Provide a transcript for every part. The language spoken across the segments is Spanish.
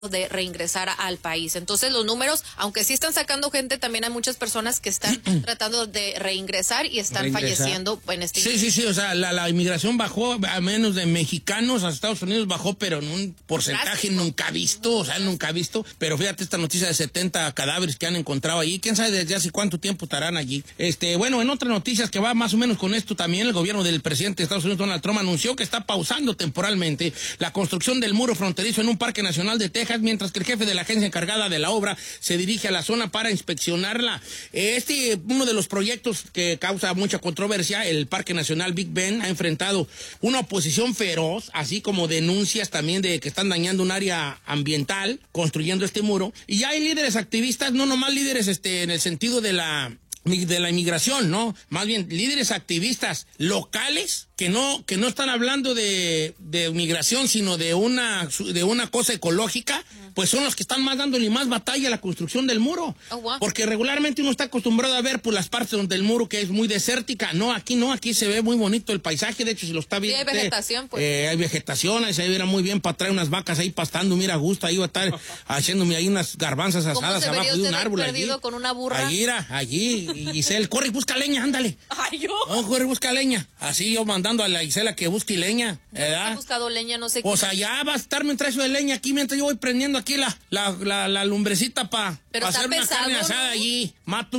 de reingresar al país. Entonces los números, aunque sí están sacando gente, también hay muchas personas que están tratando de reingresar y están falleciendo en este Sí, o sea, la inmigración bajó, a menos de mexicanos a Estados Unidos bajó, pero en un porcentaje nunca visto, pero fíjate esta noticia de 70 cadáveres que han encontrado allí, quién sabe desde hace cuánto tiempo estarán allí. Bueno, en otras noticias que va más o menos con esto también, el gobierno del presidente de Estados Unidos, Donald Trump, anunció que está pausando temporalmente la construcción del muro fronterizo en un parque nacional de Texas, mientras que el jefe de la agencia encargada de la obra se dirige a la zona para inspeccionarla. Uno de los proyectos que causa mucha controversia, el Parque Nacional Big Bend, ha enfrentado una oposición feroz, así como denuncias también de que están dañando un área ambiental construyendo este muro. Y ya hay líderes activistas, no nomás líderes en el sentido de la inmigración, ¿no? Más bien líderes activistas locales que no están hablando de migración, sino de una cosa ecológica, pues son los que están más dándole más batalla a la construcción del muro. Oh, wow. Porque regularmente uno está acostumbrado a ver por las partes donde el muro que es muy desértica. No, aquí se ve muy bonito el paisaje, de hecho si lo está viendo. Sí, hay vegetación, pues. Hay vegetación, ahí se ve muy bien para traer unas vacas ahí pastando, mira, a gusto, ahí va a estar haciéndome ahí unas garbanzas asadas abajo de un árbol allí. Con una burra? Allí, y Giselle, corre y busca leña, ándale. Ay, yo. No, corre y busca leña. Así yo mandando a la Gisela que busque leña, ¿verdad? He buscado leña, no sé qué. Pues allá va a estar mientras eso de leña aquí, mientras yo voy prendiendo aquí la lumbrecita para hacer una carne asada, ¿no? Allí. Mato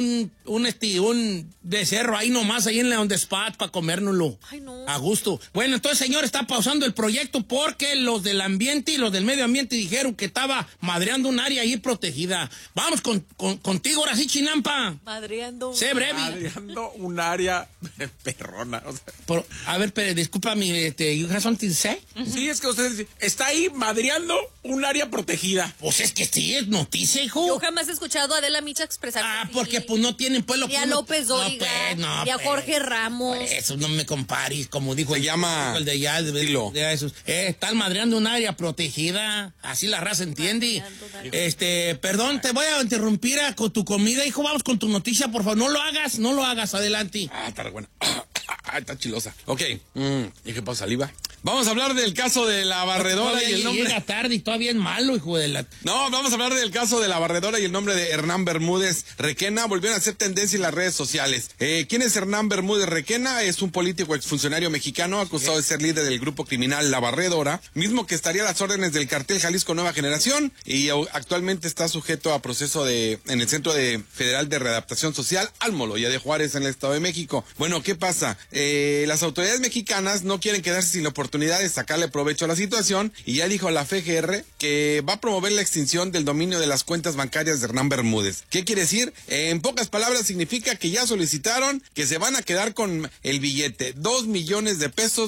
un becerro ahí nomás, ahí en León de Spat para comérnoslo. Ay, no. A gusto. Bueno, entonces, señor, está pausando el proyecto porque los del ambiente y los del medio ambiente dijeron que estaba madreando un área ahí protegida. Vamos contigo ahora sí, Chinampa. Madreando. Sé breve. Madreando un área perrona. O sea. A ver, pero discúlpame, ¿you have something to say? Sí, es que usted está ahí madreando un área protegida. Pues es que sí, es noticia, hijo. Yo jamás he escuchado a Adela Micha expresar. Porque pues no tienen pues lo que y a López Dóriga, y a Jorge Ramos. Eso no me compares, como dijo se llama el de allá, de esos. Están madreando un área protegida, así la raza entiende. Perdón, te voy a interrumpir con tu comida, hijo, vamos con tu noticia, por favor, no lo hagas, adelante. Está buena. Está chilosa. Ok, ¿y qué pasa, saliva? Vamos a hablar del caso de la barredora y el nombre... Llega tarde y todavía es malo, hijo de la... No, vamos a hablar del caso de la barredora y el nombre de Hernán Bermúdez Requena. Volvieron a hacer tendencia en las redes sociales. ¿Quién es Hernán Bermúdez Requena? Es un político exfuncionario mexicano acusado de ser líder del grupo criminal La Barredora, mismo que estaría a las órdenes del cartel Jalisco Nueva Generación y actualmente está sujeto a proceso en el Centro Federal de Readaptación Social Almoloya de Juárez en el Estado de México. Bueno, ¿qué pasa? Las autoridades mexicanas no quieren quedarse sin la oportunidad de sacarle provecho a la situación y ya dijo la FGR que va a promover la extinción del dominio de las cuentas bancarias de Hernán Bermúdez. ¿Qué quiere decir? En pocas palabras significa que ya solicitaron que se van a quedar con el billete, 2 millones de pesos,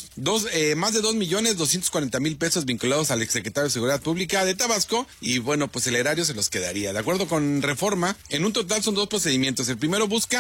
más de 2.240.000 pesos vinculados al exsecretario de Seguridad Pública de Tabasco y bueno, pues el erario se los quedaría. De acuerdo con Reforma, en un total son 2 procedimientos. El primero busca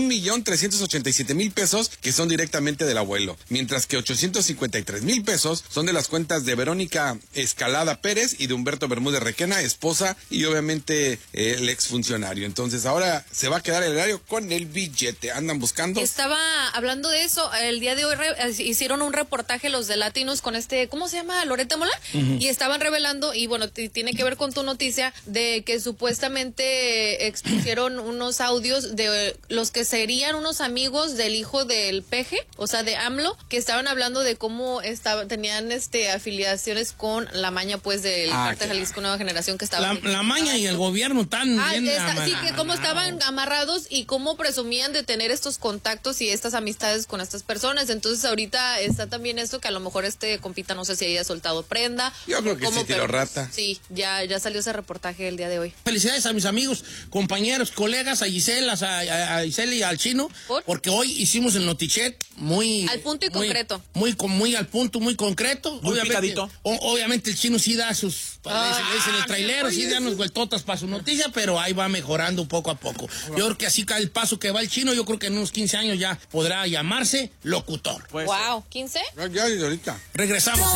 1.387.000 pesos que son directamente del abuelo, mientras que 853.000 pesos son de las cuentas de Verónica Escalada Pérez y de Humberto Bermúdez Requena, esposa y obviamente el exfuncionario. Entonces ahora se va a quedar el erario con el billete. Andan buscando. Estaba hablando de eso, el día de hoy hicieron un reportaje los de Latinos con ¿cómo se llama? Loretta Mola. Y estaban revelando, y bueno, tiene que ver con tu noticia, de que supuestamente expusieron unos audios de los que serían unos amigos del hijo del peje, o sea, de AMLO, que estaban hablando de cómo tenían afiliaciones con la maña, pues, del Cártel Jalisco Nueva Generación que estaba... La maña y el gobierno tan bien sí, que cómo estaban amarrados y cómo presumían de tener estos contactos y estas amistades con estas personas. Entonces ahorita está también esto que a lo mejor compita, no sé si haya soltado prenda. Yo creo que sí tiró rata. Sí, ya salió ese reportaje el día de hoy. Felicidades a mis amigos, compañeros, colegas, a Gisela, a Gisela y al Chino, porque hoy hicimos el notichet muy... Al punto y concreto. Muy al punto, muy concreto. Muy picadito. Obviamente el Chino sí da sus... le dicen el trailero, sí da unos vueltotas para su noticia, pero ahí va mejorando poco a poco. Yo creo que así cae el paso que va el Chino, yo creo que en unos 15 años ya podrá llamarse locutor. Wow, ¿15? Ya ahorita. Regresamos.